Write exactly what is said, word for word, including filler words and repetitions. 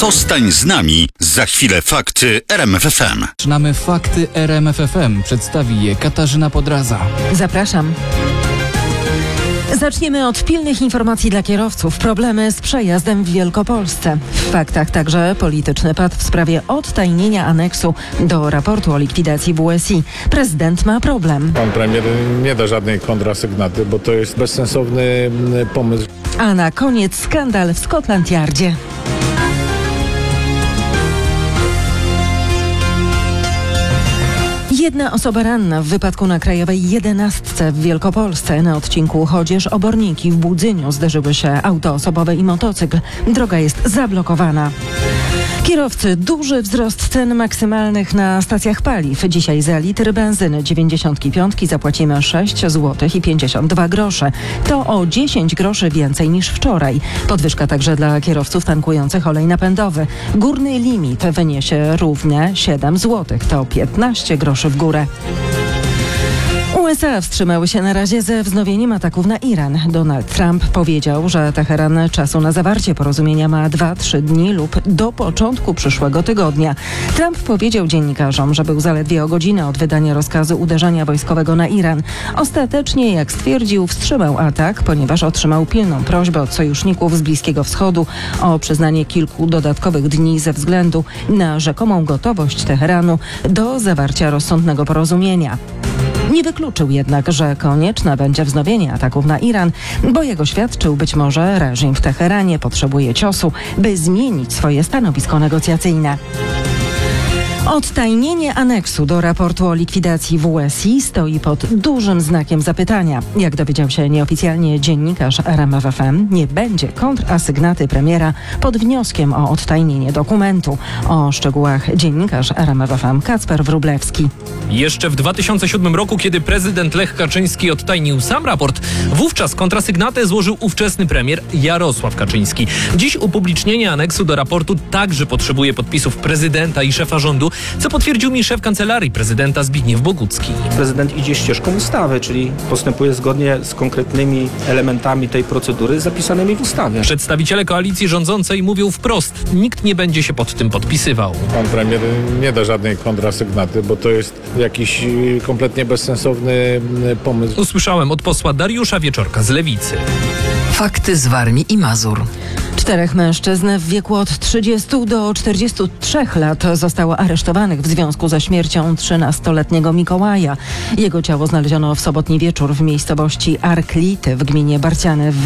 Zostań z nami. Za chwilę fakty R M F F M. Zaczynamy fakty R M F F M. Przedstawi je Katarzyna Podraza. Zapraszam. Zaczniemy od pilnych informacji dla kierowców. Problemy z przejazdem w Wielkopolsce. W faktach także polityczny pad w sprawie odtajnienia aneksu do raportu o likwidacji W S I. Prezydent ma problem. Pan premier nie da żadnej kontrasygnaty, bo to jest bezsensowny pomysł. A na koniec skandal w Scotland Yardzie. Jedna osoba ranna w wypadku na Krajowej jedenastce w Wielkopolsce. Na odcinku Chodzież-Oborniki w Budzyniu zderzyły się auto osobowe i motocykl. Droga jest zablokowana. Kierowcy, duży wzrost cen maksymalnych na stacjach paliw. Dzisiaj za litr benzyny dziewięćdziesiątki piątki zapłacimy sześć złotych i pięćdziesiąt dwa grosze. To o dziesięć groszy więcej niż wczoraj. Podwyżka także dla kierowców tankujących olej napędowy. Górny limit wyniesie równie siedem złotych. To piętnaście groszy w górę. U S A wstrzymały się na razie ze wznowieniem ataków na Iran. Donald Trump powiedział, że Teheran czasu na zawarcie porozumienia ma dwa trzy dni lub do początku przyszłego tygodnia. Trump powiedział dziennikarzom, że był zaledwie o godzinę od wydania rozkazu uderzenia wojskowego na Iran. Ostatecznie, jak stwierdził, wstrzymał atak, ponieważ otrzymał pilną prośbę od sojuszników z Bliskiego Wschodu o przyznanie kilku dodatkowych dni ze względu na rzekomą gotowość Teheranu do zawarcia rozsądnego porozumienia. Nie wykluczył jednak, że konieczne będzie wznowienie ataków na Iran, bo jak oświadczył, być może reżim w Teheranie potrzebuje ciosu, by zmienić swoje stanowisko negocjacyjne. Odtajnienie aneksu do raportu o likwidacji W S I stoi pod dużym znakiem zapytania. Jak dowiedział się nieoficjalnie dziennikarz R M F F M, nie będzie kontrasygnaty premiera pod wnioskiem o odtajnienie dokumentu. O szczegółach dziennikarz R M F F M Kacper Wróblewski. Jeszcze w dwa tysiące siódmym roku, kiedy prezydent Lech Kaczyński odtajnił sam raport, wówczas kontrasygnatę złożył ówczesny premier Jarosław Kaczyński. Dziś upublicznienie aneksu do raportu także potrzebuje podpisów prezydenta i szefa rządu, co potwierdził mi szef Kancelarii Prezydenta Zbigniew Bogucki. Prezydent idzie ścieżką ustawy, czyli postępuje zgodnie z konkretnymi elementami tej procedury zapisanymi w ustawie. Przedstawiciele koalicji rządzącej mówią wprost, nikt nie będzie się pod tym podpisywał. Pan premier nie da żadnej kontrasygnaty, bo to jest jakiś kompletnie bezsensowny pomysł. Usłyszałem od posła Dariusza Wieczorka z Lewicy. Fakty z Warmii i Mazur. Czterech mężczyzn w wieku od trzydziestu do czterdziestu trzech lat zostało aresztowanych w związku ze śmiercią trzynastoletniego Mikołaja. Jego ciało znaleziono w sobotni wieczór w miejscowości Arklity w gminie Barciany w